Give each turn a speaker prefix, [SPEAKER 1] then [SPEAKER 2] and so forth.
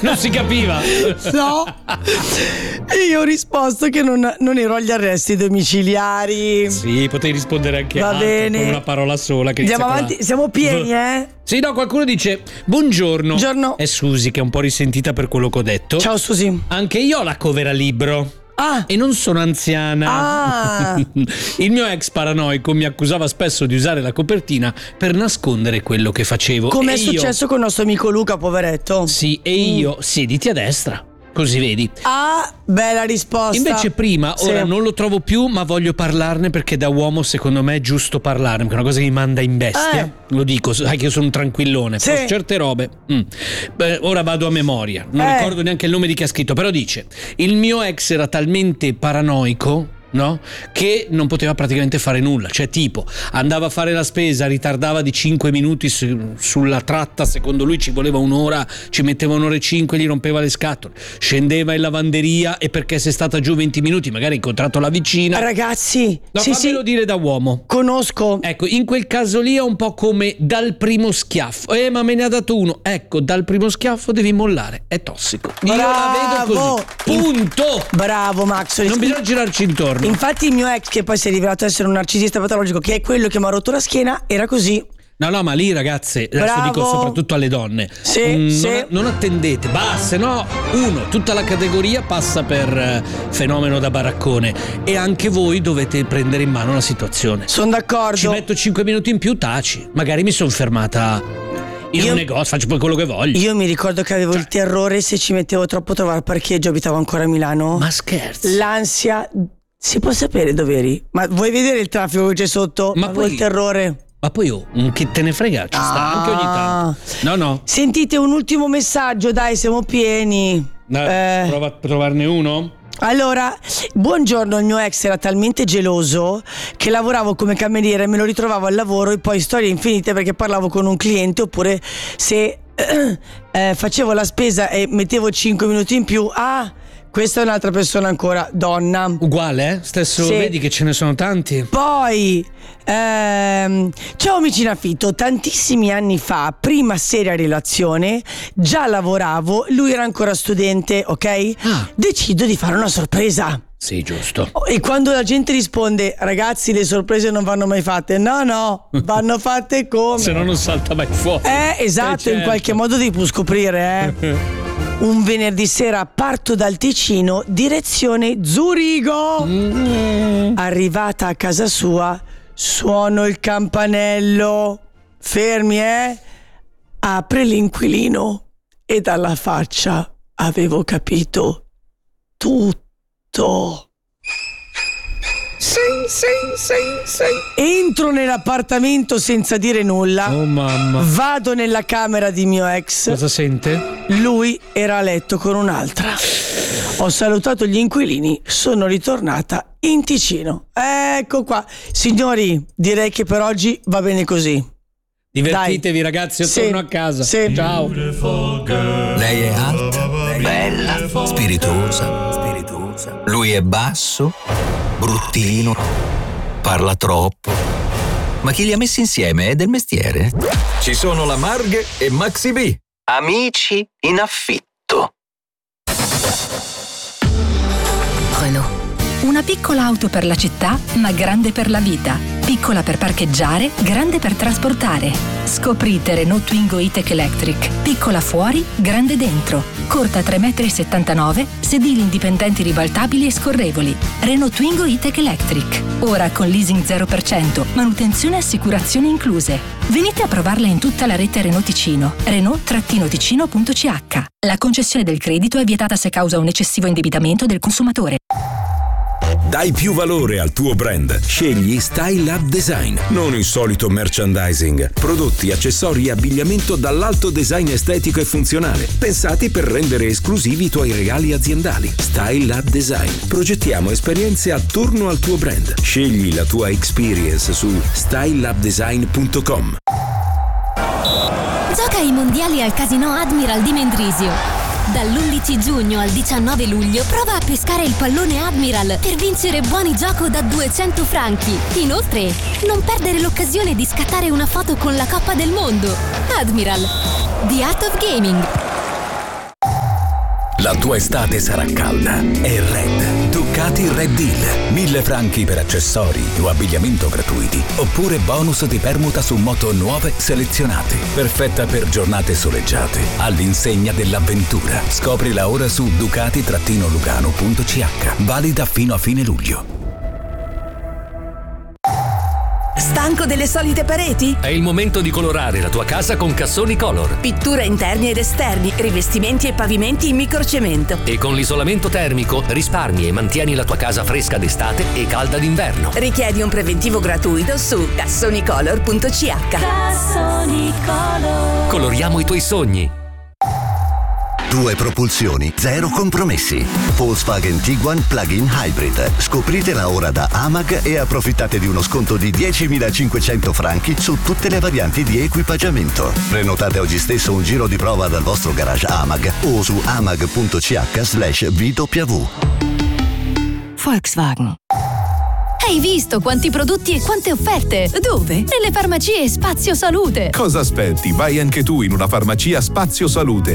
[SPEAKER 1] Non si capiva.
[SPEAKER 2] No. E io ho risposto che non ero agli arresti domiciliari.
[SPEAKER 1] Sì, potevi rispondere anche
[SPEAKER 2] Va
[SPEAKER 1] altro,
[SPEAKER 2] bene.
[SPEAKER 1] con una parola sola. Che
[SPEAKER 2] Andiamo
[SPEAKER 1] inizia con
[SPEAKER 2] avanti, siamo pieni,
[SPEAKER 1] Sì, no, qualcuno dice buongiorno.
[SPEAKER 2] Buongiorno.
[SPEAKER 1] È Susi che è un po' risentita per quello che ho detto.
[SPEAKER 2] Ciao Susi.
[SPEAKER 1] Anche io ho la cover a libro.
[SPEAKER 2] Ah.
[SPEAKER 1] E non sono anziana.
[SPEAKER 2] Ah.
[SPEAKER 1] Il mio ex paranoico mi accusava spesso di usare la copertina per nascondere quello che facevo.
[SPEAKER 2] Come è successo con il nostro amico Luca, poveretto.
[SPEAKER 1] Sì, e io siediti a destra. Così vedi.
[SPEAKER 2] Ah, bella risposta.
[SPEAKER 1] Invece prima,
[SPEAKER 2] Sì.
[SPEAKER 1] ora non lo trovo più, ma voglio parlarne perché da uomo secondo me è giusto parlarne, perché è una cosa che mi manda in bestia. Lo dico, sai che io sono un tranquillone,
[SPEAKER 2] Sì.
[SPEAKER 1] posso certe robe. Beh, ora vado a memoria, non ricordo neanche il nome di chi ha scritto, però dice: il mio ex era talmente paranoico, no? Che non poteva praticamente fare nulla. Cioè, tipo, andava a fare la spesa, ritardava di 5 minuti sulla tratta, secondo lui ci voleva un'ora, ci metteva un'ora e 5, gli rompeva le scatole. Scendeva in lavanderia e perché sei stata giù 20 minuti, magari hai incontrato la vicina.
[SPEAKER 2] Ragazzi,
[SPEAKER 1] No, fammelo dire da uomo.
[SPEAKER 2] Conosco.
[SPEAKER 1] Ecco, in quel caso lì è un po' come dal primo schiaffo. Ma me ne ha dato uno. Ecco, dal primo schiaffo devi mollare. È tossico. Io la vedo così. Punto.
[SPEAKER 2] Bravo Max.
[SPEAKER 1] Non bisogna girarci intorno.
[SPEAKER 2] Infatti il mio ex, che poi si è rivelato essere un narcisista patologico, che è quello che mi ha rotto la schiena, era così.
[SPEAKER 1] No, ma lì ragazze, adesso dico soprattutto alle donne, non attendete, se no tutta la categoria passa per fenomeno da baraccone e anche voi dovete prendere in mano la situazione.
[SPEAKER 2] Sono d'accordo.
[SPEAKER 1] Ci metto 5 minuti in più, taci, magari mi sono fermata in un negozio, faccio poi quello che voglio.
[SPEAKER 2] Io mi ricordo che avevo il terrore se ci mettevo troppo a trovare parcheggio, abitavo ancora a Milano.
[SPEAKER 1] Ma scherzi?
[SPEAKER 2] L'ansia, si può sapere dove eri? Ma vuoi vedere il traffico che c'è sotto?
[SPEAKER 1] Ma
[SPEAKER 2] avevo
[SPEAKER 1] poi
[SPEAKER 2] il terrore.
[SPEAKER 1] Ma poi che te ne frega, ci sta anche ogni tanto. No.
[SPEAKER 2] Sentite un ultimo messaggio, dai, siamo pieni.
[SPEAKER 1] Prova a trovarne uno.
[SPEAKER 2] Allora, buongiorno, il mio ex era talmente geloso che lavoravo come cameriere, me lo ritrovavo al lavoro e poi storie infinite perché parlavo con un cliente, oppure se facevo la spesa e mettevo 5 minuti in più. Questa è un'altra persona ancora, donna.
[SPEAKER 1] Uguale, Stesso, sì. Vedi che ce ne sono tanti.
[SPEAKER 2] Poi, ciao amici in affitto, tantissimi anni fa, prima seria relazione, già lavoravo, lui era ancora studente, ok? Decido di fare una sorpresa.
[SPEAKER 1] Sì, giusto.
[SPEAKER 2] E quando la gente risponde, ragazzi, le sorprese non vanno mai fatte. No, vanno fatte come?
[SPEAKER 1] Se no non salta mai fuori.
[SPEAKER 2] Esatto,
[SPEAKER 1] certo.
[SPEAKER 2] In qualche modo devi pur scoprire, Un venerdì sera parto dal Ticino, direzione Zurigo. Arrivata a casa sua, suono il campanello. Fermi, Apre l'inquilino e dalla faccia avevo capito tutto. Entro nell'appartamento senza dire nulla.
[SPEAKER 1] Oh mamma.
[SPEAKER 2] Vado nella camera di mio ex.
[SPEAKER 1] Cosa sente?
[SPEAKER 2] Lui era a letto con un'altra. Ho salutato gli inquilini, sono ritornata in Ticino. Ecco qua. Signori, direi che per oggi va bene così.
[SPEAKER 1] Divertitevi, ragazzi, io torno a casa. Ciao.
[SPEAKER 3] Lei è alta, bella, spiritosa. Lui è basso, bruttino, parla troppo. Ma chi li ha messi insieme è del mestiere? Ci sono la Marghe e Maxi B. Amici in affitto.
[SPEAKER 4] Renault. Una piccola auto per la città, ma grande per la vita. Piccola per parcheggiare, grande per trasportare. Scoprite Renault Twingo E-Tech Electric. Piccola fuori, grande dentro. Corta 3,79 m, sedili indipendenti ribaltabili e scorrevoli. Renault Twingo E-Tech Electric. Ora con leasing 0%, manutenzione e assicurazioni incluse. Venite a provarla in tutta la rete Renault Ticino. Renault-ticino.ch. La concessione del credito è vietata se causa un eccessivo indebitamento del consumatore.
[SPEAKER 5] Dai più valore al tuo brand. Scegli Style Up Design. Non il solito merchandising. Prodotti, accessori e abbigliamento dall'alto design estetico e funzionale. Pensati per rendere esclusivi i tuoi regali aziendali. Style Up Design. Progettiamo esperienze attorno al tuo brand. Scegli la tua experience su styleupdesign.com.
[SPEAKER 6] Gioca ai mondiali al Casino Admiral di Mendrisio. Dall'11 giugno al 19 luglio prova a pescare il pallone Admiral per vincere buoni gioco da 200 franchi. Inoltre, non perdere l'occasione di scattare una foto con la Coppa del Mondo. Admiral, The Art of Gaming.
[SPEAKER 3] La tua estate sarà calda. È Red. Ducati Red Deal. 1.000 franchi per accessori o abbigliamento gratuiti. Oppure bonus di permuta su moto nuove selezionate. Perfetta per giornate soleggiate. All'insegna dell'avventura. Scoprila ora su ducati-lugano.ch. Valida fino a fine luglio.
[SPEAKER 7] Stanco delle solite pareti?
[SPEAKER 8] È il momento di colorare la tua casa con Cassoni Color.
[SPEAKER 7] Pittura interni ed esterni, rivestimenti e pavimenti in microcemento.
[SPEAKER 8] E con l'isolamento termico risparmi e mantieni la tua casa fresca d'estate e calda d'inverno.
[SPEAKER 7] Richiedi un preventivo gratuito su cassonicolor.ch.
[SPEAKER 6] Cassoni Color.
[SPEAKER 8] Coloriamo i tuoi sogni.
[SPEAKER 9] 2 propulsioni, 0 compromessi. Volkswagen Tiguan Plug-in Hybrid. Scopritela ora da AMAG e approfittate di uno sconto di 10.500 franchi su tutte le varianti di equipaggiamento. Prenotate oggi stesso un giro di prova dal vostro garage AMAG o su amag.ch/VW.
[SPEAKER 4] Volkswagen.
[SPEAKER 6] Hai visto quanti prodotti e quante offerte?
[SPEAKER 7] Dove?
[SPEAKER 6] Nelle farmacie Spazio Salute.
[SPEAKER 10] Cosa aspetti? Vai anche tu in una farmacia Spazio Salute